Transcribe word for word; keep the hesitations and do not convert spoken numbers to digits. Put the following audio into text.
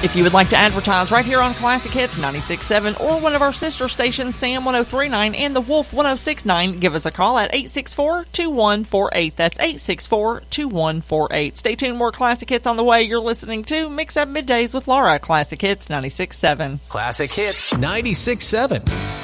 If you would like to advertise right here on Classic Hits ninety-six point seven or one of our sister stations, Sam one oh three point nine and The Wolf one oh six point nine, give us a call at eight six four, two one four eight. That's eight six four, two one four eight. Stay tuned, more Classic Hits on the way. You're listening to Mix Up Middays with Laura, Classic Hits ninety-six point seven. Classic Hits ninety-six point seven.